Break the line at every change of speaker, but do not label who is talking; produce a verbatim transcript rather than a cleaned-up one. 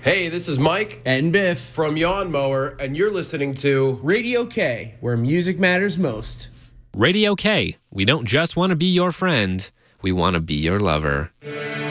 Hey, this is Mike
And Biff
from Yawn Mower, and you're listening to
Radio K, where music matters most.
Radio K. We don't just want to be your friend, we want to be your lover.